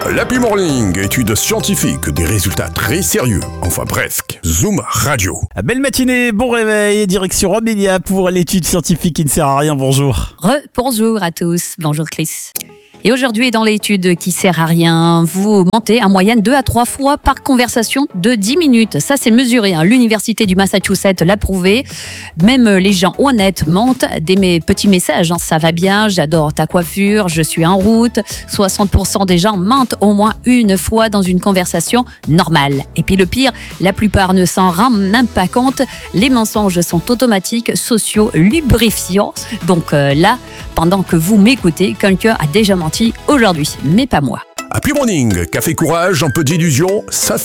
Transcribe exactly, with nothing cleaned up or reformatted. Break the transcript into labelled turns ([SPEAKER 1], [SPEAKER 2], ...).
[SPEAKER 1] L'Happy Morning, études scientifiques, des résultats très sérieux, enfin presque. Zoom Radio.
[SPEAKER 2] Belle matinée, bon réveil, direction Romélia pour l'étude scientifique qui ne sert à rien, bonjour.
[SPEAKER 3] Re, bonjour à tous, bonjour Chris. Et aujourd'hui, dans l'étude qui sert à rien, vous mentez en moyenne deux à trois fois par conversation de dix minutes. Ça, c'est mesuré. Hein. L'Université du Massachusetts l'a prouvé. Même les gens honnêtes mentent des mes petits messages. Hein. Ça va bien, j'adore ta coiffure, je suis en route. soixante pour cent des gens mentent au moins une fois dans une conversation normale. Et puis le pire, la plupart ne s'en rendent même pas compte. Les mensonges sont automatiques, sociaux, lubrifiants. Donc euh, là, pendant que vous m'écoutez, quelqu'un a déjà menti aujourd'hui, mais pas moi.
[SPEAKER 1] Happy Morning, café courage, un peu d'illusion, ça fait